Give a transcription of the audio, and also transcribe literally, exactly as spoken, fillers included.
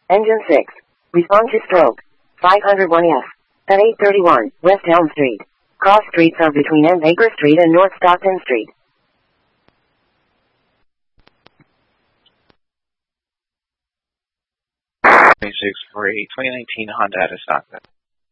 Engine six. Respond to stroke. five oh one F. At eight thirty-one, West Elm Street. Cross streets are between N. Baker Street and North Stockton Street. twenty-six for a twenty nineteen Honda out of Stockton.